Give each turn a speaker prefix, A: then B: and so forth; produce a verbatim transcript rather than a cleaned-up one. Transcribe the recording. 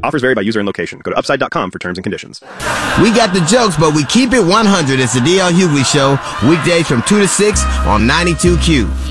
A: Offers vary by user and location. Go to upside dot com for terms and conditions.
B: We got the jokes, but we keep it one hundred. It's the D L Hughley Show, weekdays from two to six on ninety-two Q.